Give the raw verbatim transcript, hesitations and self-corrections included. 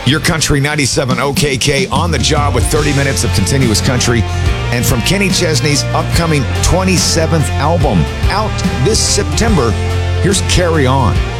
Your Country ninety-seven O K K on the job with thirty minutes of continuous country. And from Kenny Chesney's upcoming twenty-seventh album, out this September, here's Carry On.